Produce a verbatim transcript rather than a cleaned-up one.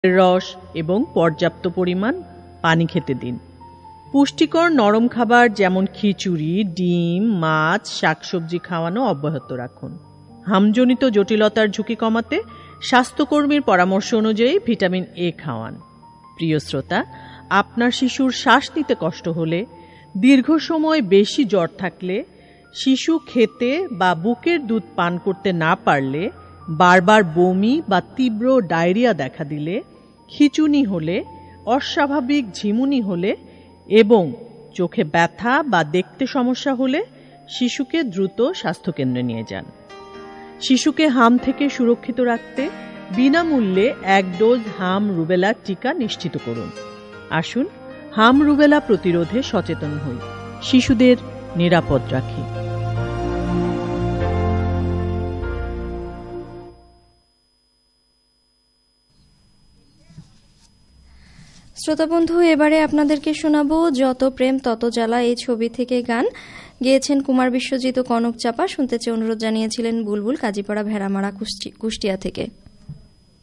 রস এবং পর্যাপ্ত পরিমাণ পানি খেতে দিন। পুষ্টিকর নরম খাবার যেমন খিচুড়ি, ডিম, মাছ, শাকসবজি খাওয়ানো অব্যাহত রাখুন। হামজনিত জটিলতার ঝুঁকি কমাতে স্বাস্থ্যকর্মীর পরামর্শ অনুযায়ী ভিটামিন এ খাওয়ান। প্রিয় শ্রোতা, আপনার শিশুর শ্বাস নিতে কষ্ট হলে, দীর্ঘ সময় বেশি জ্বর থাকলে, শিশু খেতে বা বুকের দুধ পান করতে না পারলে, বারবার বমি বা তীব্র ডায়রিয়া দেখা দিলে, খিঁচুনি হলে, অস্বাভাবিক ঝিমুনি হলে এবং চোখে ব্যথা বা দেখতে সমস্যা হলে শিশুকে দ্রুত স্বাস্থ্যকেন্দ্রে নিয়ে যান। শিশুকে হাম থেকে সুরক্ষিত রাখতে বিনামূল্যে এক ডোজ হাম রুবেলা টিকা নিশ্চিত করুন। আসুন হাম রুবেলা প্রতিরোধে সচেতন হই, শিশুদের নিরাপদ রাখি। শ্রোতা বন্ধু, এবারে আপনাদেরকে শোনাবো যত প্রেম তত জ্বালা এই ছবি থেকে গান গেয়েছেন কুমার বিশ্বজিৎ ও কনক চাপা। শুনতে চেয়ে অনুরোধ জানিয়েছিলেন বুলবুল কাজীপাড়া ভেড়ামারা কুষ্টিয়া থেকে।